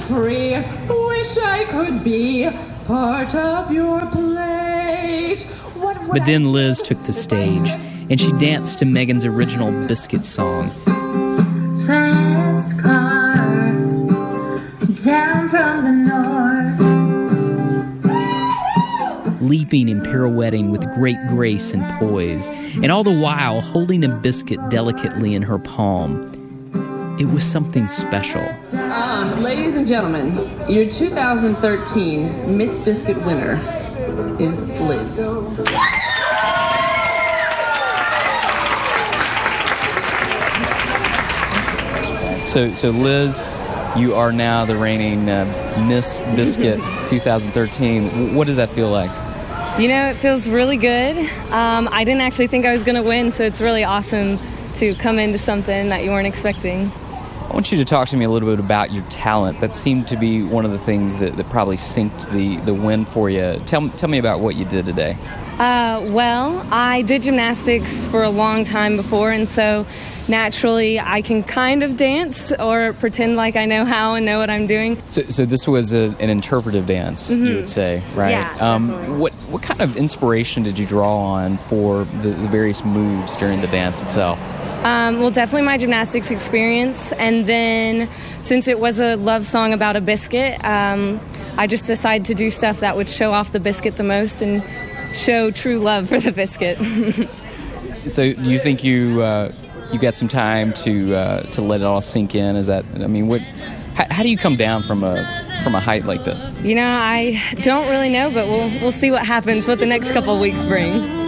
free. Wish I could be part of your plate. But then Liz took the stage, and she danced to Megan's original Biscuit song. Fast car down from the north, leaping and pirouetting with great grace and poise, and all the while holding a biscuit delicately in her palm. It was something special. Ladies and gentlemen, your 2013 Miss Biscuit winner is Liz. So Liz, you are now the reigning Miss Biscuit 2013. What does that feel like? You know, it feels really good. I didn't actually think I was going to win, so it's really awesome to come into something that you weren't expecting. I want you to talk to me a little bit about your talent. That seemed to be one of the things that probably synced the win for you. Tell me about what you did today. Well, I did gymnastics for a long time before, and so naturally I can kind of dance or pretend like I know how and know what I'm doing. So this was an interpretive dance, you would say, right? Yeah, what kind of inspiration did you draw on for the various moves during the dance itself? Well, definitely my gymnastics experience, and then since it was a love song about a biscuit, I just decided to do stuff that would show off the biscuit the most and show true love for the biscuit. So do you think you got some time to let it all sink in? Is that, I mean, how do you come down from a height like this? You know, I don't really know, but we'll see what happens, what the next couple of weeks bring.